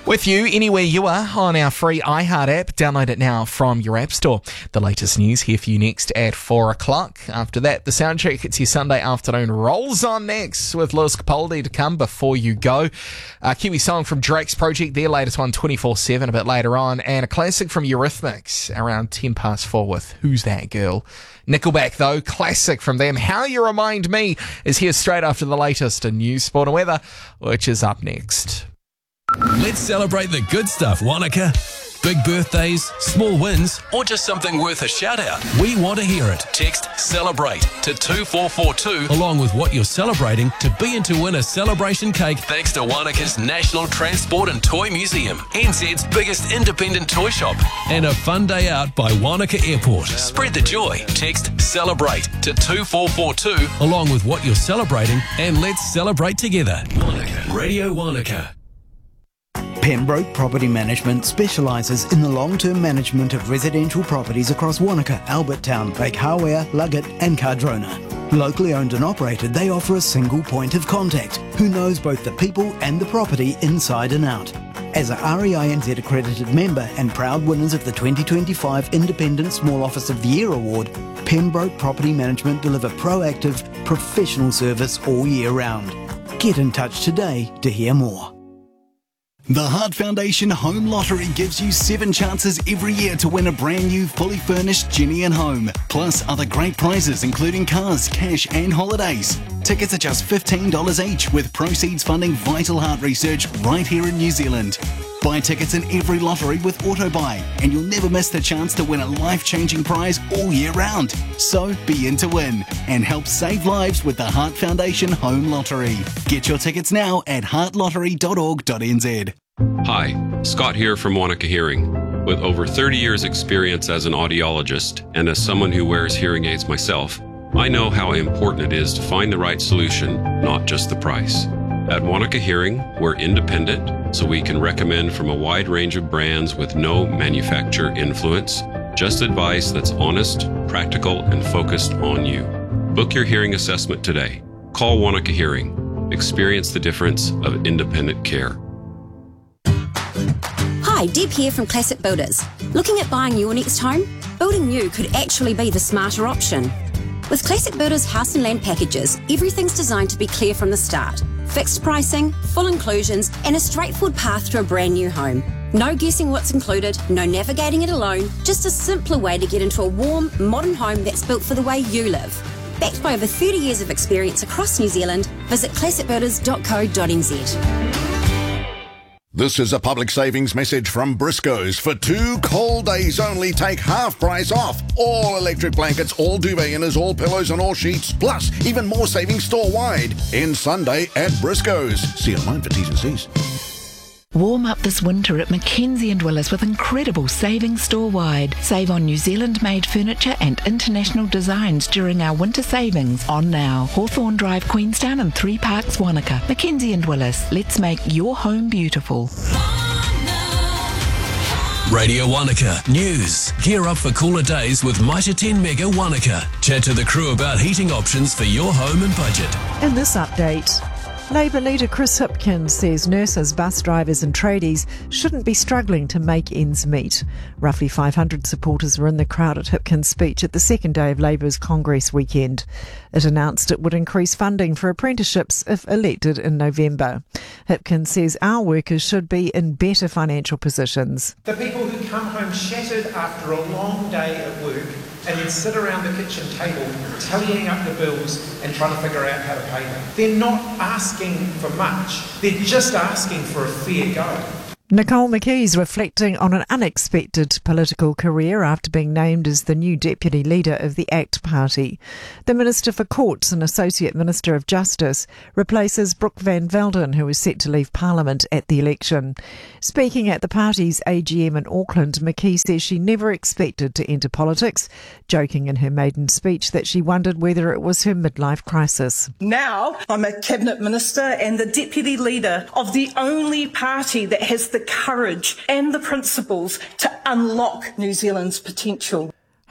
With you anywhere you are on our free iHeart app. Download it now from your app store. The latest news here for you next at 4 o'clock. After that, the Soundcheck, it's your Sunday afternoon, rolls on next with Lewis Capaldi to come before you go. Kiwi song from Drake's project, their latest one, 24/7, a bit later on. And a classic from Eurythmics around 10 past 4 with Who's That Girl? Nickelback, though, classic from them. How You Remind Me is here straight after the latest in news, sport and weather, which is up next. Let's celebrate the good stuff, Wanaka. Big birthdays, small wins, or just something worth a shout out. We want to hear it. Text CELEBRATE to 2442 along with what you're celebrating to be in to win a celebration cake thanks to Wanaka's National Transport and Toy Museum, NZ's biggest independent toy shop, and a fun day out by Wanaka Airport. Spread the joy. Text CELEBRATE to 2442 along with what you're celebrating and let's celebrate together. Wanaka. Radio Wanaka. Pembroke Property Management specialises in the long-term management of residential properties across Wanaka, Albertown, Lake Hawea, Luggett and Cardrona. Locally owned and operated, they offer a single point of contact who knows both the people and the property inside and out. As a REINZ accredited member and proud winners of the 2025 Independent Small Office of the Year Award, Pembroke Property Management deliver proactive, professional service all year round. Get in touch today to hear more. The Heart Foundation Home Lottery gives you 7 chances every year to win a brand new fully furnished Genian home, plus other great prizes including cars, cash and holidays. Tickets are just $15 each, with proceeds funding vital heart research right here in New Zealand. Buy tickets in every lottery with AutoBuy and you'll never miss the chance to win a life-changing prize all year round. So be in to win and help save lives with the Heart Foundation Home Lottery. Get your tickets now at heartlottery.org.nz. Hi, Scott here from Wanaka Hearing. With over 30 years experience as an audiologist and as someone who wears hearing aids myself, I know how important it is to find the right solution, not just the price. At Wanaka Hearing, we're independent, so we can recommend from a wide range of brands with no manufacturer influence, just advice that's honest, practical, and focused on you. Book your hearing assessment today. Call Wanaka Hearing. Experience the difference of independent care. Hi, Deb here from Classic Builders. Looking at buying your next home? Building new could actually be the smarter option. With Classic Builders house and land packages, everything's designed to be clear from the start. Fixed pricing, full inclusions, and a straightforward path to a brand new home. No guessing what's included, no navigating it alone, just a simpler way to get into a warm, modern home that's built for the way you live. Backed by over 30 years of experience across New Zealand, visit classicbuilders.co.nz. This is a public savings message from Briscoe's. For 2 cold days only, take half price off. All electric blankets, all duvet inners, all pillows and all sheets. Plus, even more savings store-wide. End Sunday at Briscoe's. See online for T's and C's. Warm up this winter at Mackenzie & Willis with incredible savings store-wide. Save on New Zealand-made furniture and international designs during our winter savings. On now. Hawthorne Drive, Queenstown and 3 Parks, Wanaka. Mackenzie & Willis. Let's make your home beautiful. Radio Wanaka News. Gear up for cooler days with Mitre 10 Mega Wanaka. Chat to the crew about heating options for your home and budget. In this update, Labour leader Chris Hipkins says nurses, bus drivers and tradies shouldn't be struggling to make ends meet. Roughly 500 supporters were in the crowd at Hipkins' speech at the second day of Labour's Congress weekend. It announced it would increase funding for apprenticeships if elected in November. Hipkins says our workers should be in better financial positions. The people who come home shattered after a long day at work and then sit around the kitchen table tallying up the bills and trying to figure out how to pay them. They're not asking for much, they're just asking for a fair go. Nicole McKee's reflecting on an unexpected political career after being named as the new deputy leader of the ACT Party. The Minister for Courts and Associate Minister of Justice replaces Brooke Van Velden, who was set to leave Parliament at the election. Speaking at the party's AGM in Auckland, McKee says she never expected to enter politics, joking in her maiden speech that she wondered whether it was her midlife crisis. Now I'm a Cabinet Minister and the Deputy Leader of the only party that has the courage and the principles to unlock New Zealand's potential.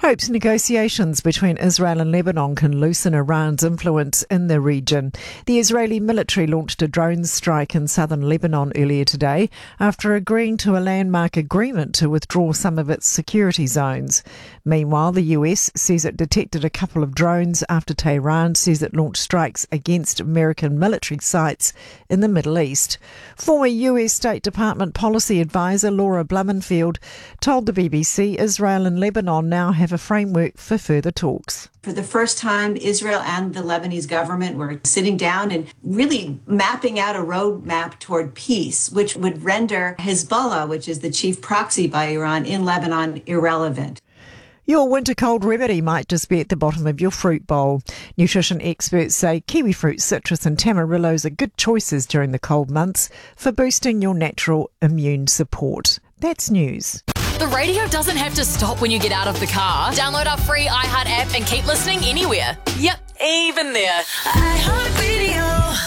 Hopes negotiations between Israel and Lebanon can loosen Iran's influence in the region. The Israeli military launched a drone strike in southern Lebanon earlier today after agreeing to a landmark agreement to withdraw some of its security zones. Meanwhile, the US says it detected a couple of drones after Tehran says it launched strikes against American military sites in the Middle East. Former US State Department policy advisor Laura Blumenfield told the BBC Israel and Lebanon now have a framework for further talks. For the first time, Israel and the Lebanese government were sitting down and really mapping out a roadmap toward peace, which would render Hezbollah, which is the chief proxy by Iran in Lebanon, irrelevant. Your winter cold remedy might just be at the bottom of your fruit bowl. Nutrition experts say kiwi fruit, citrus and tamarillos are good choices during the cold months for boosting your natural immune support. That's news. The radio doesn't have to stop when you get out of the car. Download our free iHeart app and keep listening anywhere. Yep, even there. iHeartRadio.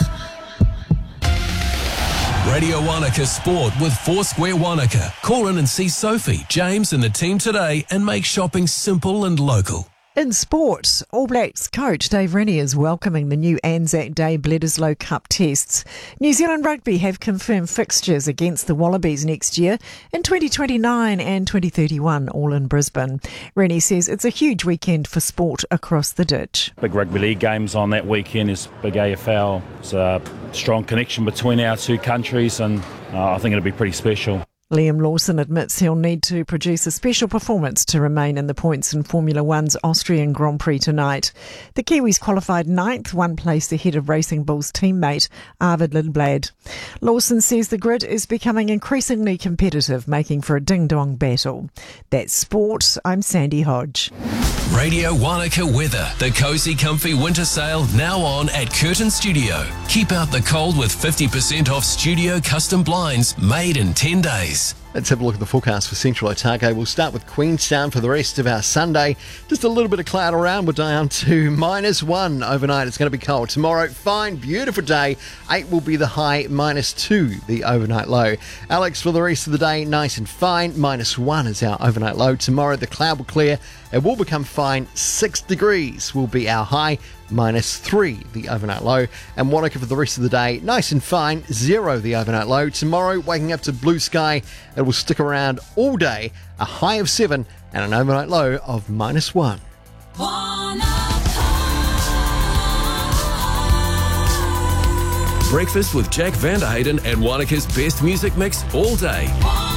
Radio Wanaka Sport with Foursquare Wanaka. Call in and see Sophie, James and the team today and make shopping simple and local. In sport, All Blacks coach Dave Rennie is welcoming the new Anzac Day Bledisloe Cup tests. New Zealand Rugby have confirmed fixtures against the Wallabies next year in 2029 and 2031, all in Brisbane. Rennie says it's a huge weekend for sport across the ditch. Big rugby league games on that weekend is big AFL. It's a strong connection between our two countries and I think it'll be pretty special. Liam Lawson admits he'll need to produce a special performance to remain in the points in Formula One's Austrian Grand Prix tonight. The Kiwis qualified 9th, one place ahead of Racing Bull's teammate Arvid Lindblad. Lawson says the grid is becoming increasingly competitive, making for a ding-dong battle. That's sport. I'm Sandy Hodge. Radio Wanaka weather. The Cozy Comfy winter sale now on at Curtin Studio. Keep out the cold with 50% off studio custom blinds made in 10 days. Let's have a look at the forecast for Central Otago. We'll start with Queenstown for the rest of our Sunday. Just a little bit of cloud around. We're down to -1 overnight. It's going to be cold. Tomorrow, fine, beautiful day. 8 will be the high, -2 the overnight low. Alex, for the rest of the day, nice and fine. -1 is our overnight low. Tomorrow, the cloud will clear. It will become fine. 6 degrees will be our high. -3 the overnight low. And Wanaka for the rest of the day, nice and fine. 0 the overnight low. Tomorrow, waking up to blue sky. It will stick around all day. A high of 7 and an overnight low of -1. Breakfast with Jack Vanderhayden and Wanaka's best music mix all day.